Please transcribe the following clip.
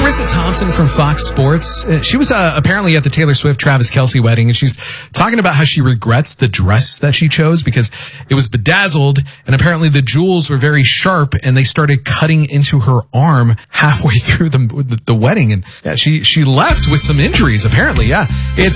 Marissa Thompson from Fox Sports, she was apparently at the Taylor Swift-Travis Kelce wedding, and she's talking about how she regrets the dress that she chose because it was bedazzled, and apparently the jewels were very sharp, and they started cutting into her arm halfway through the wedding. And yeah, she left with some injuries, apparently. Yeah, it's